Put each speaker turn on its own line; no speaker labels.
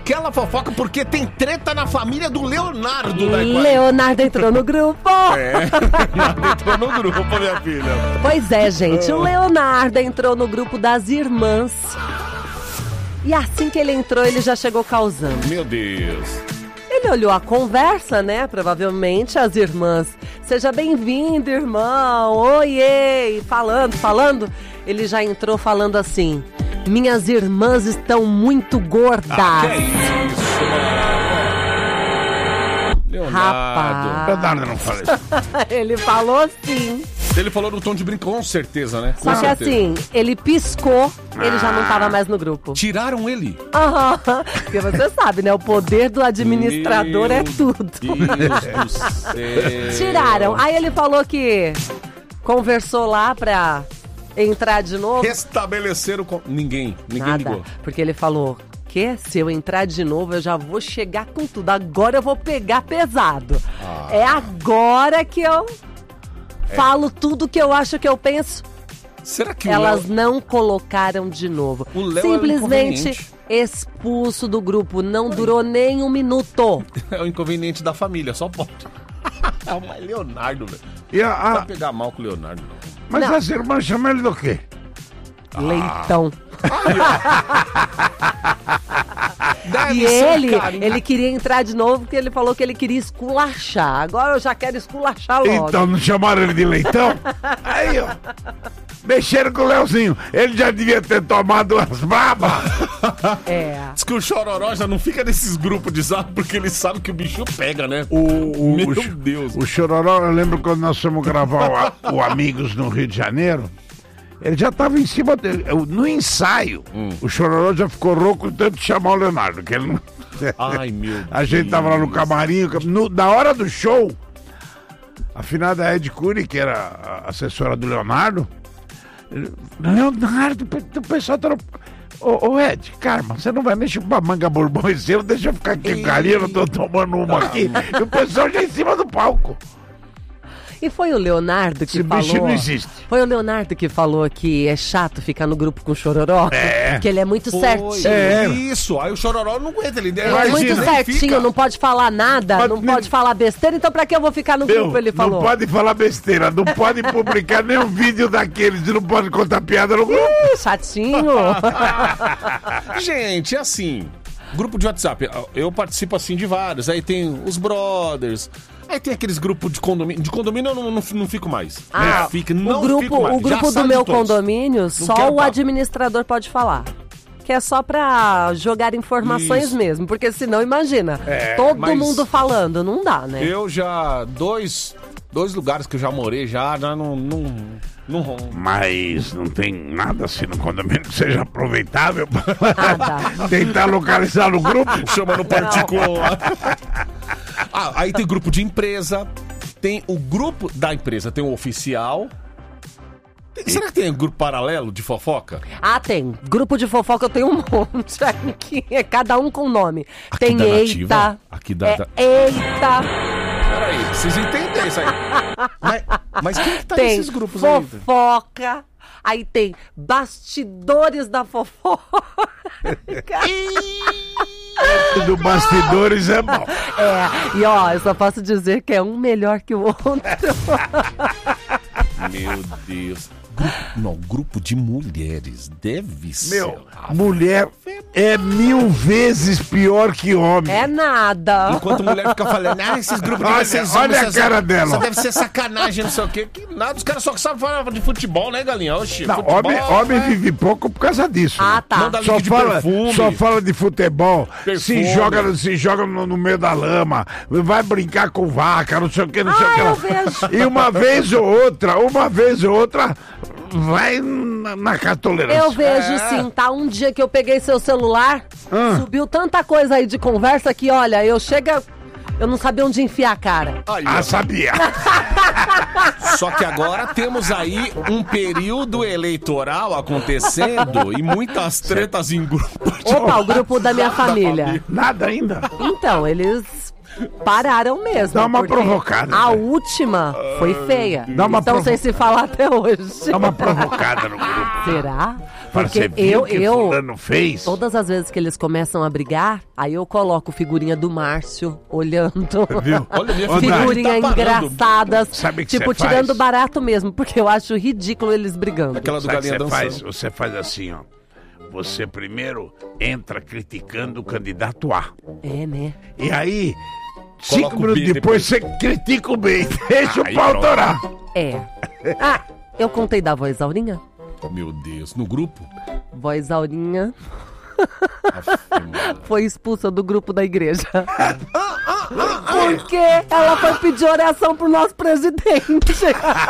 Aquela fofoca porque tem treta na família do Leonardo.
Leonardo entrou no grupo.
Leonardo entrou no grupo, minha filha.
Pois é, gente, o Leonardo entrou no grupo das irmãs. E assim que ele entrou, ele já chegou causando.
Meu Deus.
Ele olhou a conversa, né? Provavelmente as irmãs. Seja bem-vindo, irmão. Oiê. Falando. Ele já entrou falando assim: minhas irmãs estão muito gordas.
Que é isso, mano? Leonardo.
Leonardo não fala isso.
Ele falou sim.
Ele falou no tom de brinco, com certeza, né?
Só que assim, ele piscou, ele já não tava mais no grupo.
Tiraram ele?
Aham. Porque você sabe, né? O poder do administrador é tudo.
Deus do céu.
Tiraram. Aí ele falou que conversou lá pra entrar de novo.
Restabeleceram Ninguém
Nada,
ligou.
porque ele falou que se eu entrar de novo eu já vou chegar com tudo. Agora eu vou pegar pesado. É agora que eu falo tudo que eu acho que eu penso.
Será que
elas não colocaram de novo?
O Léo
simplesmente expulso do grupo. Não durou nem um minuto.
É o inconveniente da família, só pode. É o mais Leonardo, velho. Não vai pegar mal com o Leonardo, não.
Mas as irmãs chamam ele do quê?
Leitão. E ele queria entrar de novo porque ele falou que ele queria esculachar. Agora eu já quero esculachar logo.
Então não chamaram ele de leitão? Aí, ó. Mexeram com o Leozinho. Ele já devia ter tomado umas babas.
Diz que o Chororó já não fica nesses grupos de zap porque ele sabe que o bicho pega, né?
Meu Deus. O Chororó, eu lembro quando nós fomos gravar o Amigos no Rio de Janeiro. Ele já estava em cima dele. No ensaio, o Chororó já ficou rouco de tanto chamar o Leonardo. Que ele não...
Ai, meu Deus.
A gente tava lá no camarim. Na hora do show, a finada Ed Cury, que era a assessora do Leonardo, Leonardo, o pessoal tá no... Ô Ed, Carma, você não vai mexer com a manga bourbon esse ano? Deixa eu ficar aqui com carinho, eu tô tomando uma aqui. E o pessoal já em cima do palco.
E foi o Leonardo que falou...
Esse bicho não existe.
Foi o Leonardo que falou que é chato ficar no grupo com o Chororó? Que ele é muito certinho.
Isso, aí o Chororó não aguenta. Ele
é muito certinho, não pode falar nada, não pode falar besteira, então pra que eu vou ficar no grupo, ele falou.
Não pode falar besteira, não pode publicar nenhum vídeo daqueles, não pode contar piada no grupo.
Chatinho.
Gente, é assim... Grupo de WhatsApp, eu participo assim de vários. Aí tem os brothers. Aí tem aqueles grupos de condomínio. De condomínio eu não fico mais.
O grupo do meu condomínio, só o administrador pode falar. Que é só pra jogar informações mesmo. Porque senão, imagina, todo mundo falando, não dá, né?
Eu já, dois lugares que eu já morei, já não.
Mas não tem nada assim no condomínio que seja aproveitável pra tentar localizar no grupo.
Chama no particular. Aí tem grupo de empresa, tem o grupo da empresa, tem o oficial. Será que tem um grupo paralelo de fofoca?
Tem. Grupo de fofoca eu tenho um monte aqui, cada um com nome.
Aqui
tem Eita. Eita.
Peraí, preciso entender isso aí. Mas quem que tá
tem
nesses grupos
fofoca, aí tem bastidores da fofoca.
Do bastidores é bom.
E ó, eu só posso dizer que é um melhor que o outro.
Meu Deus. Grupo de mulheres. Deve ser.
Mulher é 1000 vezes pior que homem.
É nada.
Enquanto mulher fica falando, esses grupos de vocês...
Olha a cara dela.
Isso deve ser sacanagem, não sei o quê. Que nada, os caras só sabem falar de futebol, né, galinha? Oxi,
não,
futebol,
homem vive pouco por causa disso.
Tá.
Manda link de perfume.
Só fala de futebol. Se joga no meio da lama. Vai brincar com vaca, não sei o que, não sei o que.
Eu vejo.
E uma vez ou outra... Vai na tolerância.
Eu vejo sim, tá? Um dia que eu peguei seu celular, subiu tanta coisa aí de conversa que, olha, eu não sabia onde enfiar a cara.
Sabia.
Só que agora temos aí um período eleitoral acontecendo e muitas tretas em grupo.
Opa, o grupo da minha família.
Nada ainda.
Então, eles pararam mesmo.
Dá uma
porque
provocada,
A
né?
última foi feia.
Dá uma
Então sem se falar até hoje.
Dá uma provocada no grupo.
Será?
Para
Porque
você ver o que
eu
fulano fez.
todas as vezes que eles começam a brigar, aí eu coloco figurinha do Márcio olhando.
Viu?
Olha, minha
Figurinha
tá parando.
engraçadas.
Sabe o que
tipo,
você faz?
tirando barato mesmo, porque eu acho ridículo eles brigando.
Aquela do
Sabe o que
galinha
você
dançando.
faz? Você faz assim, ó. Você primeiro entra criticando o candidato A.
É, né?
E aí,
Coloca
5
o
minutos
B
depois, você critica o B. Deixa
Aí
o pau
pronto.
torar.
É. Ah, eu contei da voz Aurinha?
Meu Deus, no grupo?
Voz Aurinha
Aff, mano.
foi expulsa do grupo da igreja. Porque ela foi pedir oração pro nosso presidente.